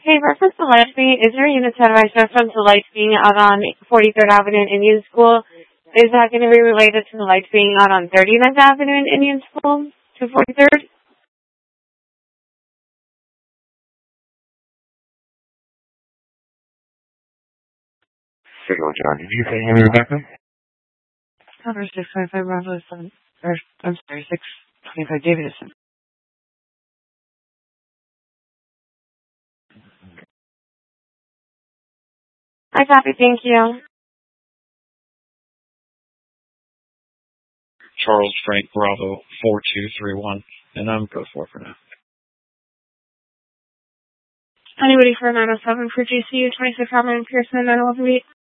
Hey, reference to light fee, is there a unit 10 reference to lights being out on 43rd Avenue in Indian School? Is that going to be related to the lights being out on 39th Avenue in Indian School to 43rd? Signal, John. Did you say Henry Rebecca? Cover 625 Bravo 7, or, I'm sorry, 625 Davidson. I copy, thank you. Charles Frank Bravo 4231, and I'm code 4 for now. Anybody for 907 for GCU 26 Harmon Pearson 911?